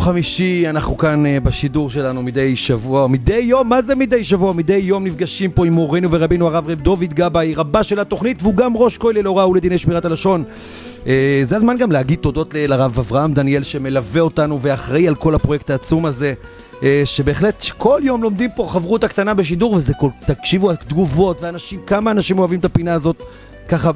חמישי, אנחנו כאן בשידור שלנו מדי שבוע, מדי יום, מה זה מדי שבוע? מדי יום נפגשים פה עם מורנו ורבינו הרב דוד גבאי, רבה של התוכנית, והוא גם ראש כולל להוראה ולדיני שמירת הלשון. זה הזמן גם להגיד תודות לרב אברהם דניאל שמלווה אותנו ואחראי על כל הפרויקט העצום הזה, שבהחלט כל יום לומדים פה חברות הקטנה בשידור, וזה כל, תקשיבו, התגובות ואנשים, כמה אנשים אוהבים את הפינה הזאת, ככה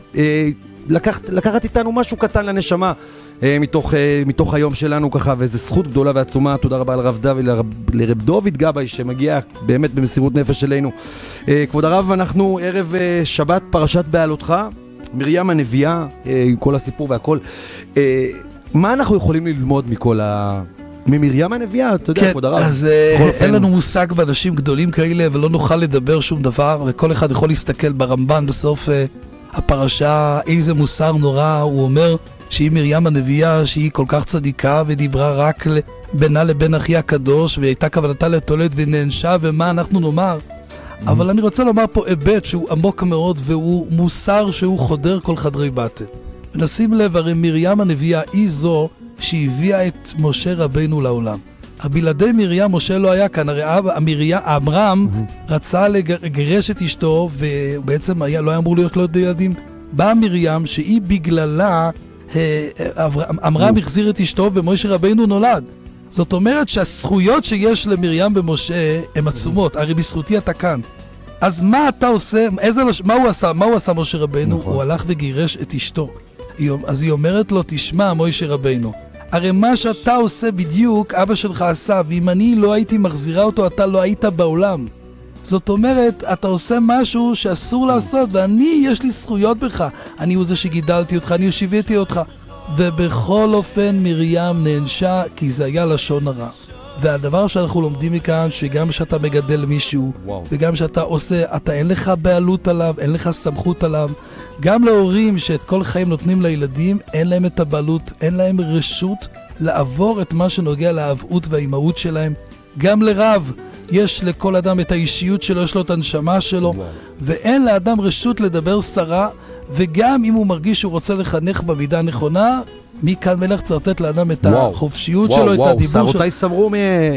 לקחת איתנו משהו קטן לנשמה מתוך היום שלנו ככה, וזו זכות גדולה ועצומה. תודה רבה לרב דוד גבאי שמגיע באמת במסירות נפש אלינו. כבוד הרב, אנחנו ערב שבת פרשת בעלותך, מרים הנביאה, עם כל הסיפור והכל. מה אנחנו יכולים ללמוד ממרים הנביאה? אתה יודע, כבוד הרב. אז אין לנו מושג באנשים גדולים כאלה ולא נוכל לדבר שום דבר, וכל אחד יכול להסתכל ברמב"ן בסוף הפרשה איזה מוסר נורא. הוא אומר שהיא מרים הנביאה, שהיא כל כך צדיקה ודיברה רק בינה לבין אחי הקדוש, והייתה כוונתה לתולד ונענשה, ומה אנחנו נאמר? אבל אני רוצה לומר פה היבט שהוא עמוק מאוד, והוא מוסר שהוא חודר כל חדרי בטן. ונשים לב, הרי מרים הנביאה היא זו שהביאה את משה רבינו לעולם. הבלעדי מרים משה לא היה כאן. הרי אברהם רצה לגרש את אשתו, ובעצם לא היה אמור להיות לו ילדים. באה מרים שהיא בגללה אברהם החזיר את אשתו ומשה רבינו נולד. זאת אומרת שהזכויות שיש למרים ומשה הן עצומות. הרי בזכותי אתה כאן. אז מה אתה עושה? מה הוא עשה משה רבינו? נכון. הוא הלך וגירש את אשתו. אז היא אומרת לו, תשמע משה רבינו, הרי מה שאתה עושה בדיוק אבא שלך עשה, ואם אני לא הייתי מחזירה אותו אתה לא היית בעולם. זאת אומרת, אתה עושה משהו שאסור לעשות, ואני, יש לי זכויות בך. אני הוא זה שגידלתי אותך, אני הושיביתי אותך. ובכל אופן מרים נענשה, כי זה היה לשון הרע. והדבר שאנחנו לומדים מכאן, שגם שאתה מגדל מישהו, וגם שאתה עושה, אתה אין לך בעלות עליו, אין לך סמכות עליו. גם להורים שאת כל חיים נותנים לילדים, אין להם את הבעלות, אין להם רשות לעבור את מה שנוגע לאבהות והאימהות שלהם. גם לרב, יש לכל אדם את האישיות שלו, יש לו את הנשמה שלו, ואין לאדם רשות לדבר שרה, וגם אם הוא מרגיש שהוא רוצה לחנך במידה נכונה, מכאן מלך צריך לתת לאדם את החופשיות שלו, את הדיבור שלו. שערותיי סמרו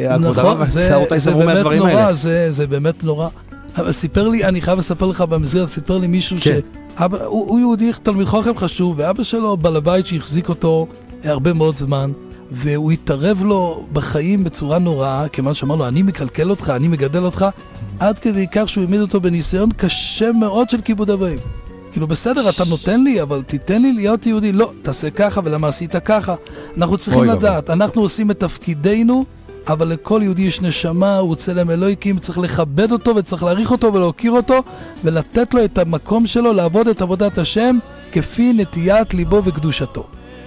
מהדברים האלה. זה באמת נורא. סיפר לי, אני חייב לספר לך במסגרת, סיפר לי מישהו שהוא יהודי, תלמיד חכם חשוב, ואבא שלו בעל הבית שהחזיק אותו הרבה מאוד זמן, והוא התערב לו בחיים בצורה נוראה, כיוון שאמר לו, אני מקלקל אותך, אני מגדל אותך, עד כדי כך שהוא העמיד אותו בניסיון קשה מאוד של כיבוד אב ואם. כאילו בסדר, אתה נותן לי, אבל תיתן לי להיות יהודי. לא, תעשה ככה ולמה עשית ככה. אנחנו צריכים לדעת, אנחנו עושים את תפקידנו, אבל לכל יהודי יש נשמה, הוא צלם אלוהיקים, צריך לכבד אותו וצריך להעריך אותו ולהוקיר אותו, ולתת לו את המקום שלו, לעבוד את עבודת השם, כפי נטיית ליבו וקדושתו.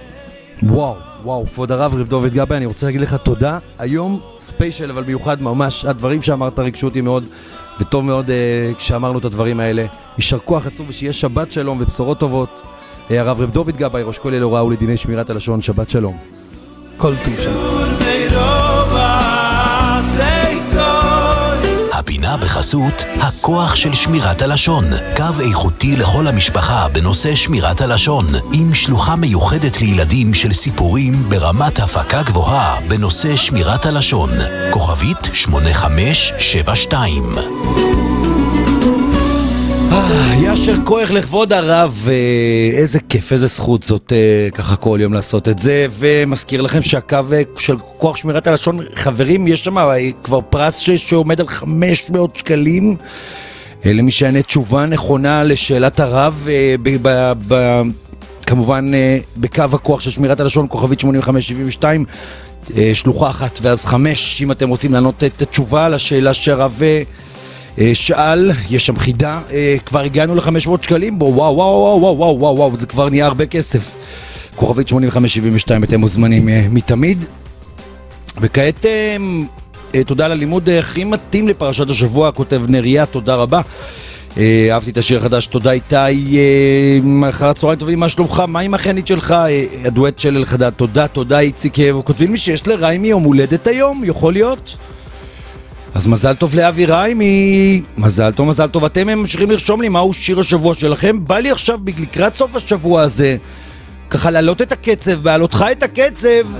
וואו, כבוד הרב דוד גבאי, אני רוצה להגיד לך תודה. היום ספיישל, אבל מיוחד ממש, הדברים שאמרת ריגשו אותי מאוד, וטוב מאוד כשאמרנו את הדברים האלה. יישר כוח עצום ושיהיה שבת שלום ובשורות טובות. הרב דוד גבאי, ראש כולל להוראה ולדיני שמירת הלשון, שבת שלום. כל טוב שלום. הפינה בחסות הכוח של שמירת הלשון, קו איכותי לכל המשפחה בנושא שמירת הלשון, עם שלוחה מיוחדת לילדים של סיפורים ברמת הפקה גבוהה בנושא שמירת הלשון, כוכבית 8572. ישר כוח לכבוד הרב, איזה כיף, איזה זכות זאת ככה כל יום לעשות את זה. ומזכיר לכם שהקו של כוח שמירת הלשון, חברים, יש שם כבר פרס שעומד על 500 שקלים למי שענה תשובה נכונה לשאלת הרב, כמובן בקו הכוח של שמירת הלשון, כוכבית 8572, שלוחה אחת ואז 5, אם אתם רוצים לענות את התשובה לשאלה שהרב שאל. יש שם חידה, כבר הגענו ל-500 שקלים בו, וואו, זה כבר נהיה הרבה כסף. כוכבית 8572, אתם מוזמנים מתמיד. וכעת תודה על הלימוד הכי מתאים לפרשת השבוע, כותב נריה, תודה רבה. אהבתי את השיר החדש, תודה איתי, אחר הצהריים טובים, מה שלומך? מה עם החיינית שלך? הדואט של אלחדד, תודה איציק. כותבים לי שיש לריימי יום הולדת היום, יכול להיות? אז מזל טוב לאבי ריימי, מזל טוב. אתם ממשיכים לרשום לי מהו שיר השבוע שלכם. בא לי עכשיו לקראת סוף השבוע הזה ככה להעלות את הקצב, בעלותך את הקצב.